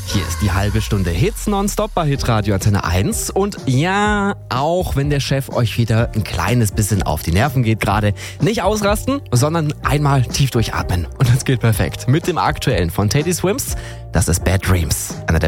Hier ist die halbe Stunde Hits nonstop bei Hitradio Antenne 1. Und ja, auch wenn der Chef euch wieder ein kleines bisschen auf die Nerven geht gerade, nicht ausrasten, sondern einmal tief durchatmen. Und das geht perfekt. Mit dem aktuellen von Teddy Swims, das ist Bad Dreams. Einer der